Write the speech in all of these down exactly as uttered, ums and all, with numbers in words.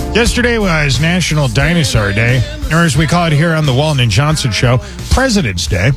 Yesterday was National Dinosaur Day, or as we call it here on the Walton and Johnson Show, President's Day.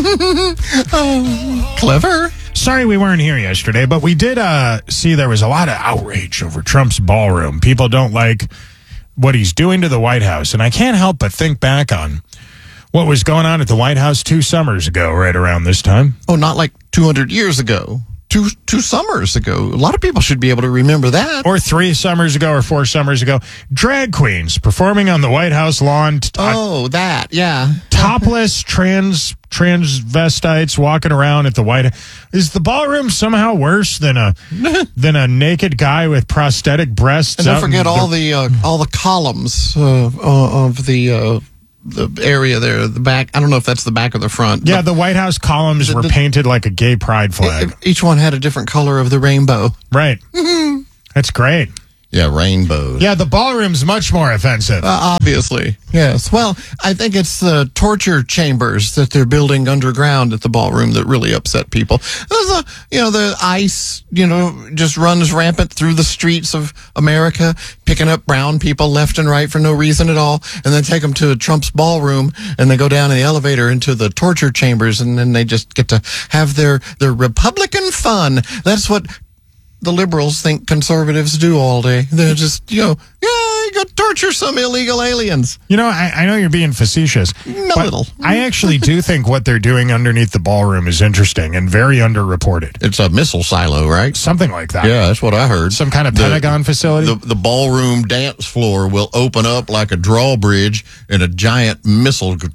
Oh, clever. Sorry we weren't here yesterday, but we did uh, see there was a lot of outrage over Trump's ballroom. People don't like what he's doing to the White House, and I can't help but think back on what was going on at the White House two summers ago, right around this time. Oh, not like two hundred years ago. Two two summers ago. A lot of people should be able to remember that. Or three summers ago or four summers ago. Drag queens performing on the White House lawn. T- oh, that, yeah. Topless trans transvestites walking around at the White House. Is the ballroom somehow worse than a than a naked guy with prosthetic breasts? And don't forget all the uh, all the columns uh, uh, of the uh, the area there, the back. I don't know if that's the back or the front. Yeah, the White House columns the, were the, painted like a gay pride flag. Each one had a different color of the rainbow. Right. Mm-hmm. That's great. Yeah, rainbows. Yeah, the ballroom's much more offensive. Uh, obviously, yes. Well, I think it's the torture chambers that they're building underground at the ballroom that really upset people. There's a, you know, the ICE, you know, just runs rampant through the streets of America, picking up brown people left and right for no reason at all, and then take them to Trump's ballroom, and they go down in the elevator into the torture chambers, and then they just get to have their, their Republican fun. That's what the liberals think conservatives do all day. They're just, you know, yeah, you got to torture some illegal aliens. You know, I, I know you're being facetious. A little. I actually do think what they're doing underneath the ballroom is interesting and very underreported. It's a missile silo, right? Something like that. Yeah, that's what I heard. Some kind of the, Pentagon facility? The, the ballroom dance floor will open up like a drawbridge and a giant missile go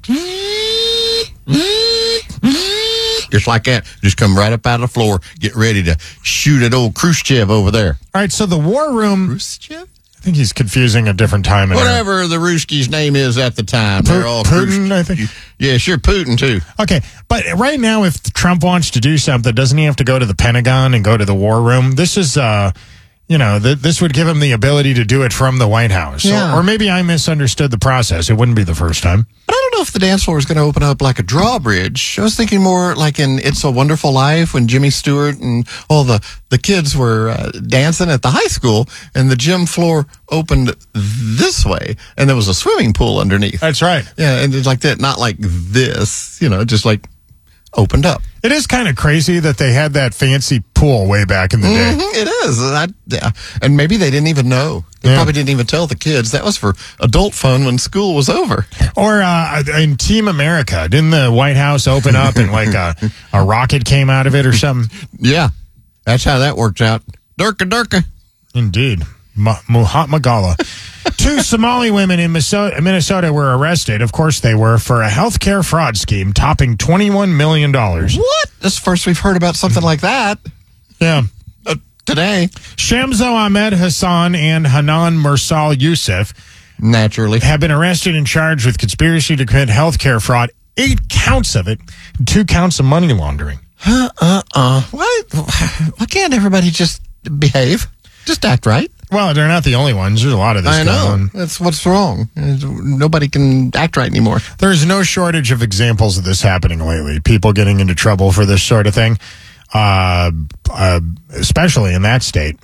just like that, just come right up out of the floor, get ready to shoot at old Khrushchev over there. All right, so the war room... Khrushchev? I think he's confusing a different time. In Whatever our... the Ruski's name is at the time. Pu- They're all Putin, Khrushchev. I think. Yeah, sure, Putin, too. Okay, but right now, if Trump wants to do something, doesn't he have to go to the Pentagon and go to the war room? This is... uh You know, th- this would give him the ability to do it from the White House. Yeah. Or, or maybe I misunderstood the process. It wouldn't be the first time. But I don't know if the dance floor is going to open up like a drawbridge. I was thinking more like in It's a Wonderful Life when Jimmy Stewart and all the, the kids were uh, dancing at the high school, and the gym floor opened this way, and there was a swimming pool underneath. That's right. Yeah, and it's like that, not like this, you know, just like opened up. It is kind of crazy that they had that fancy pool way back in the day. Mm-hmm, it is. I, yeah. And maybe they didn't even know. They Yeah. probably didn't even tell the kids. That was for adult fun when school was over. Or uh, in Team America, didn't the White House open up and like a, a rocket came out of it or something? Yeah, that's how that worked out. Durka Durka. Indeed. Ma- Mahatma Gala. Two Somali women in Minnesota were arrested. Of course they were, for a healthcare fraud scheme topping twenty-one million dollars. What? That's the first we've heard about something like that. Yeah. Uh, today. Shamso Ahmed Hassan and Hanan Mursal Youssef Naturally. have been arrested and charged with conspiracy to commit healthcare fraud. Eight counts of it, and two counts of money laundering. Uh, uh, uh. Why, why can't everybody just behave? Just act right. Well, they're not the only ones. There's a lot of this I going know. on. That's what's wrong. Nobody can act right anymore. There's no shortage of examples of this happening lately. People getting into trouble for this sort of thing, uh, uh, especially in that state.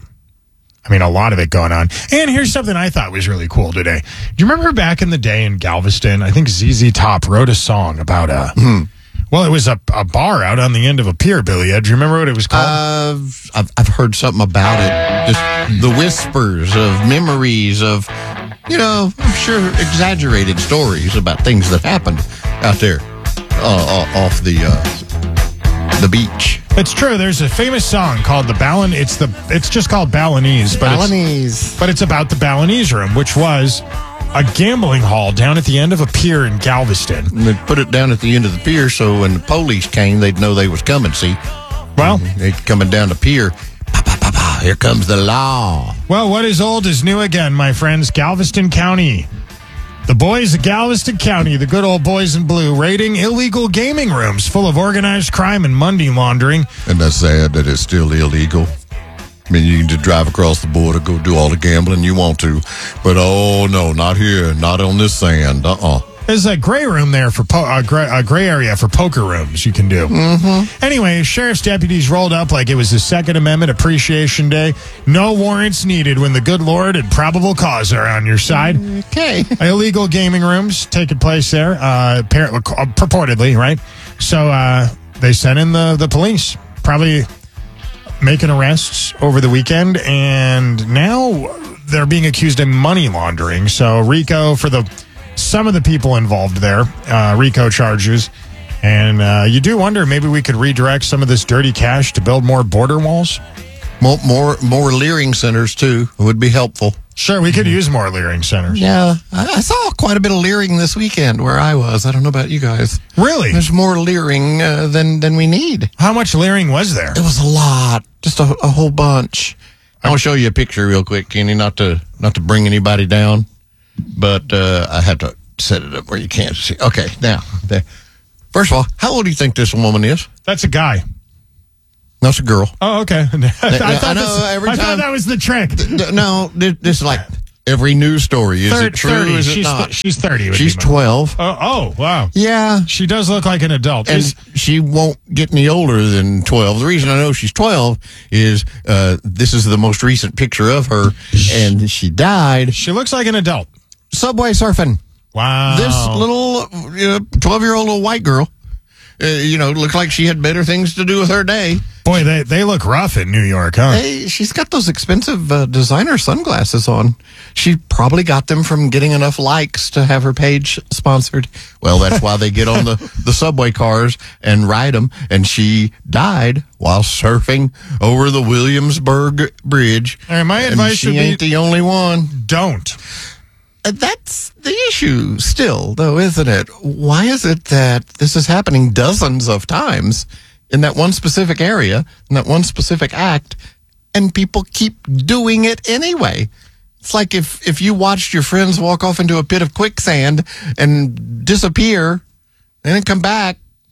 I mean, a lot of it going on. And here's something I thought was really cool today. Do you remember back in the day in Galveston, I think Z Z Top wrote a song about a... Hmm. Well, it was a, a bar out on the end of a pier, Billy Ed. Do you remember what it was called? Uh, I've, I've heard something about it. Just the whispers of memories of, you know, I'm sure exaggerated stories about things that happened out there uh, off the uh, the beach. It's true. There's a famous song called the Balinese. It's the. It's just called Balinese, but Balinese. It's, but it's about the Balinese Room, which was a gambling hall down at the end of a pier in Galveston. And they put it down at the end of the pier, so when the police came, they'd know they was coming. See, well, they'd coming down the pier. Pa, pa, pa, pa, here comes the law. Well, what is old is new again, my friends. Galveston County. The boys of Galveston County, the good old boys in blue, raiding illegal gaming rooms full of organized crime and money laundering. And that's sad that it's still illegal. I mean, you can just drive across the border, go do all the gambling you want to. But, oh, no, not here. Not on this sand. Uh-uh. There's a gray room there for po- a, gray, a gray area for poker rooms you can do. Mm-hmm. Anyway, sheriff's deputies rolled up like it was the Second Amendment Appreciation Day. No warrants needed when the good Lord and probable cause are on your side. Okay. Illegal gaming rooms taking place there, uh, apparently, purportedly, right? So uh, they sent in the, the police, probably making arrests over the weekend, and now they're being accused of money laundering. So RICO for the some of the people involved there, uh, RICO charges. And uh, you do wonder, maybe we could redirect some of this dirty cash to build more border walls? More, more, more Leering centers, too, would be helpful. Sure, we could mm-hmm. use more Leering centers. Yeah, I, I saw quite a bit of Leering this weekend where I was. I don't know about you guys. Really? There's more Leering uh, than, than we need. How much Leering was there? It was a lot, just a, a whole bunch. I'll show you a picture real quick, Kenny, not to not to bring anybody down, but uh, I have to set it up where you can't see. Okay, now, there. First of all, how old do you think this woman is? That's a guy. No, it's a girl. Oh, okay. I, I, thought, I know, this, every I time, thought that was the trick. Th- no, this is like every news story. Is Thir- it true? thirty. Is it she's not? Th- she's thirty. She's twelve. Oh, oh, wow. Yeah. She does look like an adult. And Is, she won't get any older than twelve. The reason I know she's twelve is uh, this is the most recent picture of her, and she died she looks like an adult. subway surfing. Wow. This little twelve-year-old little white girl, uh, you know, looked like she had better things to do with her day. Boy, they, they look rough in New York, huh? Hey, she's got those expensive uh, designer sunglasses on. She probably got them from getting enough likes to have her page sponsored. Well, that's why they get on the, the subway cars and ride them. And she died while surfing over the Williamsburg Bridge. All right, my and advice she would be ain't the only one. Don't. Uh, That's the issue still, though, isn't it? Why is it that this is happening dozens of times in that one specific area, in that one specific act, and people keep doing it anyway? It's like if, if you watched your friends walk off into a pit of quicksand and disappear and then come back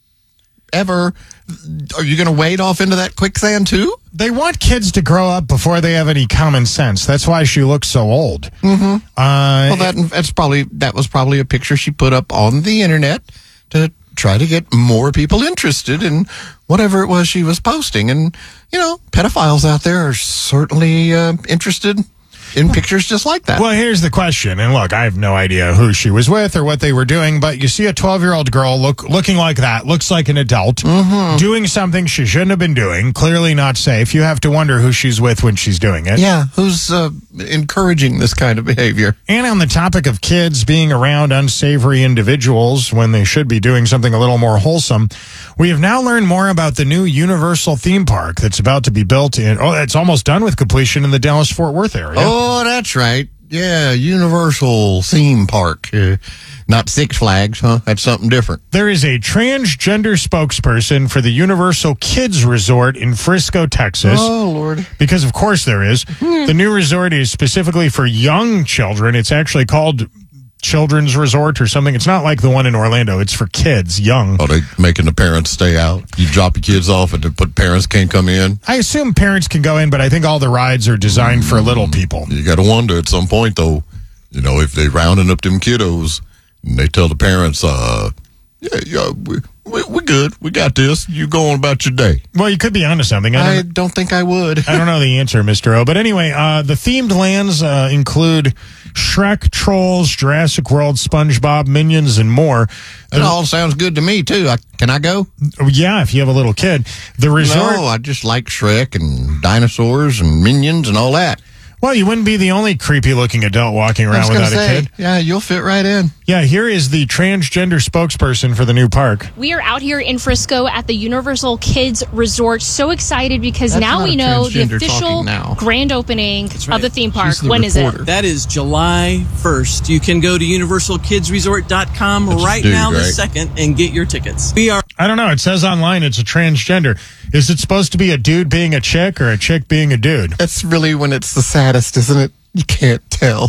ever, are you going to wade off into that quicksand too? They want kids to grow up before they have any common sense. That's why she looks so old. Mm-hmm. Uh, Well, that that's probably that was probably a picture she put up on the internet to try to get more people interested in whatever it was she was posting. And, you know, pedophiles out there are certainly uh, interested in pictures just like that. Well, here's the question. And look, I have no idea who she was with or what they were doing, but you see a twelve-year-old girl look looking like that, looks like an adult, Mm-hmm. doing something she shouldn't have been doing, clearly not safe. You have to wonder who she's with when she's doing it. Yeah, who's uh, encouraging this kind of behavior? And on the topic of kids being around unsavory individuals when they should be doing something a little more wholesome, we have now learned more about the new Universal theme park that's about to be built in, oh, it's almost done with completion in the Dallas-Fort Worth area. Oh, that's right. Yeah, Universal theme park. Uh, not Six Flags, huh? That's something different. There is a transgender spokesperson for the Universal Kids Resort in Frisco, Texas. Oh, Lord. Because, of course, there is. The new resort is specifically for young children. It's actually called Children's Resort or something. It's not like the one in Orlando. It's for kids, young. Oh, they making the parents stay out? You drop your kids off and the parents can't come in? I assume parents can go in, but I think all the rides are designed for little people. You got to wonder at some point, though, you know, if they rounding up them kiddos and they tell the parents, uh, yeah, yeah, we, we, we're good. We got this. You go on about your day. Well, you could be onto something. I I don't, don't think I would. I don't know the answer, Mister O. But anyway, uh, the themed lands uh, include Shrek, Trolls, Jurassic World, SpongeBob, Minions, and more. That all sounds good to me, too. I, can I go? Yeah, if you have a little kid. The resort. No, I just like Shrek and dinosaurs and Minions and all that. Well, you wouldn't be the only creepy-looking adult walking I around was gonna without say, a kid. yeah, you'll fit right in. Yeah, here is the transgender spokesperson for the new park. We are out here in Frisco at the Universal Kids Resort. So excited because That's now not we a know the transgender official talking now. grand opening right. of the theme park. She's the When is reporter. it? That is July first. You can go to universal kids resort dot com That's a right dude, now right? this second and get your tickets. We are I don't know. It says online it's a transgender. Is it supposed to be a dude being a chick or a chick being a dude? That's really when it's the saddest, isn't it? You can't tell.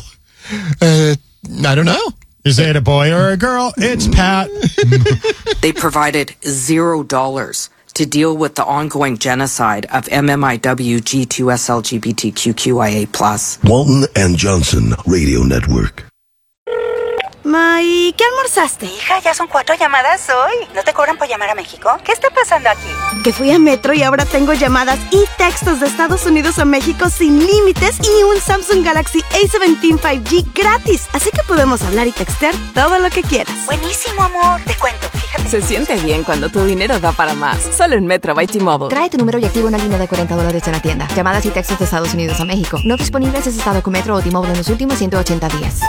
Uh, I don't know. Is it a boy or a girl? It's Pat. They provided zero dollars to deal with the ongoing genocide of M M I W G two S L G B T Q Q I A plus. Walton and Johnson Radio Network. Mom, Mamá, ¿y qué almorzaste? Hija, ya son cuatro llamadas hoy. ¿No te cobran por llamar a México? ¿Qué está pasando aquí? Que fui a Metro y ahora tengo llamadas y textos de Estados Unidos a México sin límites y un Samsung Galaxy A diecisiete cinco G gratis. Así que podemos hablar y textear todo lo que quieras. Buenísimo, amor. Te cuento, fíjate. Se siente bien cuando tu dinero da para más. Solo en Metro by T-Mobile. Trae tu número y activa una línea de cuarenta dólares en la tienda. Llamadas y textos de Estados Unidos a México. No disponibles si has estado con Metro o T-Mobile en los últimos ciento ochenta días.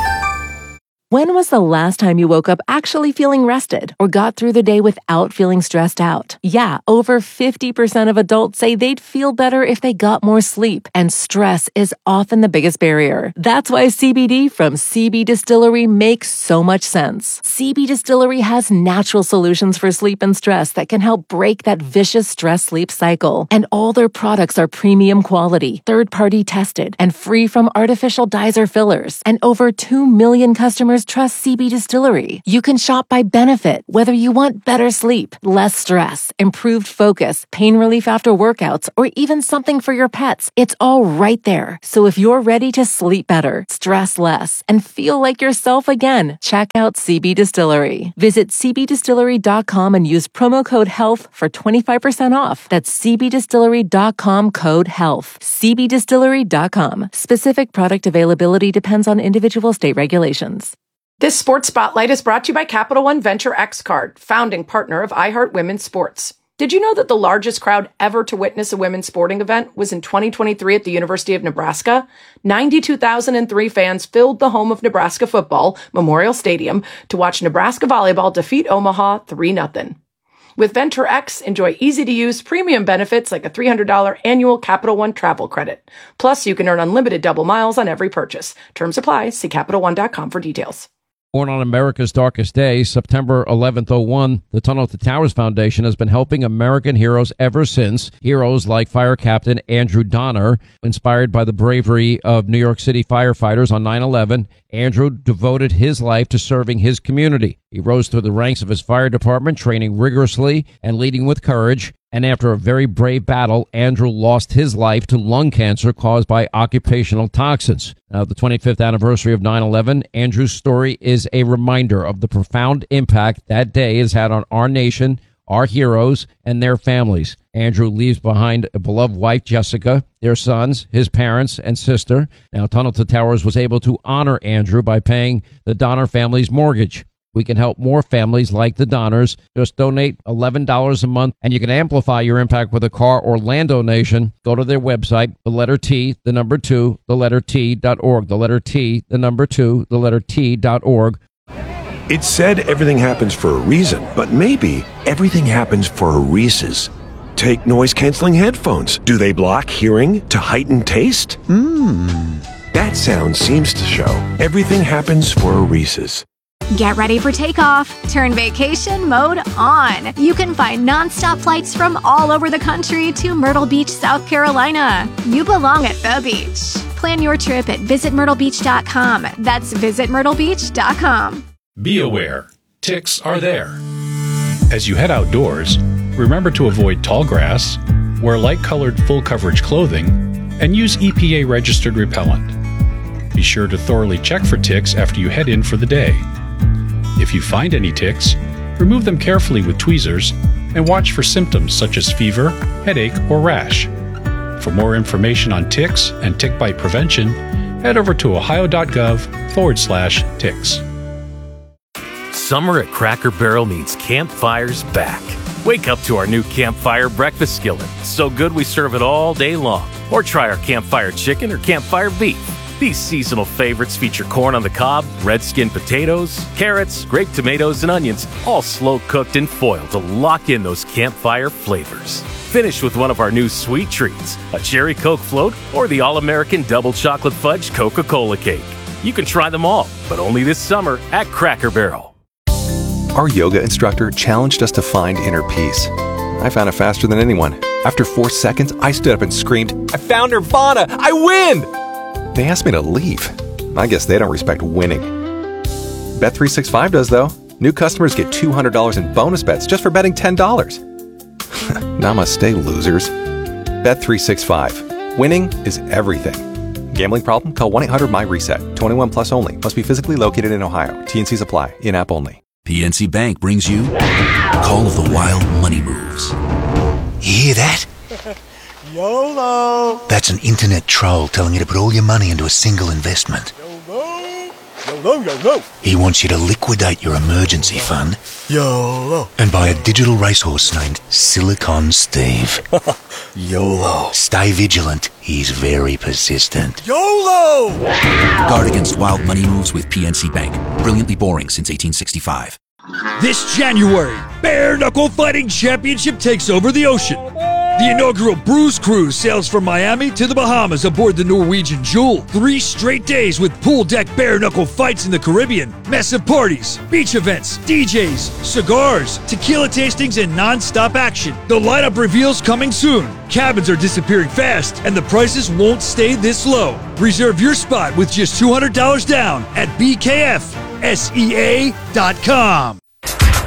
When was the last time you woke up actually feeling rested or got through the day without feeling stressed out? Yeah, over fifty percent of adults say they'd feel better if they got more sleep, and stress is often the biggest barrier. That's why C B D from C B Distillery makes so much sense. C B Distillery has natural solutions for sleep and stress that can help break that vicious stress-sleep cycle. And all their products are premium quality, third-party tested, and free from artificial dyes or fillers. And over two million customers trust C B Distillery. You can shop by benefit, whether you want better sleep, less stress, improved focus, pain relief after workouts, or even something for your pets. It's all right there. So if you're ready to sleep better, stress less, and feel like yourself again, check out C B Distillery. Visit c b distillery dot com and use promo code HEALTH for twenty-five percent off. That's c b distillery dot com code HEALTH. c b distillery dot com. Specific product availability depends on individual state regulations. This Sports Spotlight is brought to you by Capital One Venture X Card, founding partner of iHeart Women's Sports. Did you know that the largest crowd ever to witness a women's sporting event was in twenty twenty-three at the University of Nebraska? ninety-two thousand three fans filled the home of Nebraska football, Memorial Stadium, to watch Nebraska volleyball defeat Omaha three nothing. With Venture X, enjoy easy-to-use premium benefits like a three hundred dollars annual Capital One travel credit. Plus, you can earn unlimited double miles on every purchase. Terms apply. See Capital One dot com for details. Born on America's darkest day, September eleventh oh one, the Tunnel to Towers Foundation has been helping American heroes ever since. Heroes like Fire Captain Andrew Donner, inspired by the bravery of New York City firefighters on nine eleven. Andrew devoted his life to serving his community. He rose through the ranks of his fire department, training rigorously and leading with courage. And after a very brave battle, Andrew lost his life to lung cancer caused by occupational toxins. Now, the twenty-fifth anniversary of nine eleven, Andrew's story is a reminder of the profound impact that day has had on our nation, our heroes, and their families. Andrew leaves behind a beloved wife, Jessica, their sons, his parents, and sister. Now, Tunnel to Towers was able to honor Andrew by paying the Donner family's mortgage. We can help more families like the Donners. Just donate eleven dollars a month, and you can amplify your impact with a car or land donation. Go to their website, the letter T, the number two, the letter T dot org. The letter T, the number two, the letter T dot org. It's said everything happens for a reason, but maybe everything happens for a Reese's. Take noise-canceling headphones. Do they block hearing to heighten taste? Mmm. That sound seems to show everything happens for a Reese's. Get ready for takeoff. Turn vacation mode on. You can find nonstop flights from all over the country to Myrtle Beach, South Carolina. You belong at the beach. Plan your trip at visit myrtle beach dot com. That's visit myrtle beach dot com. Be aware, ticks are there. As you head outdoors, remember to avoid tall grass, wear light-colored full-coverage clothing, and use E P A-registered repellent. Be sure to thoroughly check for ticks after you head in for the day. If you find any ticks, remove them carefully with tweezers and watch for symptoms such as fever, headache, or rash. For more information on ticks and tick bite prevention, head over to ohio.gov forward slash ticks. Summer at Cracker Barrel means campfires back. Wake up to our new Campfire breakfast skillet. So good we serve it all day long. Or try our Campfire chicken or Campfire beef. These seasonal favorites feature corn on the cob, red skin potatoes, carrots, grape tomatoes, and onions, all slow-cooked in foil to lock in those campfire flavors. Finish with one of our new sweet treats, a cherry Coke float, or the all-American double chocolate fudge Coca-Cola cake. You can try them all, but only this summer at Cracker Barrel. Our yoga instructor challenged us to find inner peace. I found it faster than anyone. After four seconds, I stood up and screamed, "I found Nirvana! I win!" They asked me to leave. I guess they don't respect winning. Bet three sixty-five does, though. New customers get two hundred dollars in bonus bets just for betting ten dollars. Namaste, losers. Bet three sixty-five. Winning is everything. Gambling problem? Call one eight hundred my reset. twenty-one plus only. Must be physically located in Ohio. T and Cs apply. In-app only. P N C Bank brings you Call of the Wild Money Moves. You hear that? YOLO! That's an internet troll telling you to put all your money into a single investment. YOLO! YOLO, YOLO! He wants you to liquidate your emergency fund YOLO! and buy a digital racehorse named Silicon Steve. YOLO! Stay vigilant. He's very persistent. YOLO! Guard against wild money moves with P N C Bank. Brilliantly boring since eighteen sixty-five. This January, Bare Knuckle Fighting Championship takes over the ocean. The inaugural Bruise Cruise sails from Miami to the Bahamas aboard the Norwegian Jewel. Three straight days with pool deck bare knuckle fights in the Caribbean, massive parties, beach events, D Js, cigars, tequila tastings, and non-stop action. The lineup reveals coming soon. Cabins are disappearing fast, and the prices won't stay this low. Reserve your spot with just two hundred dollars down at B K F S E A dot com.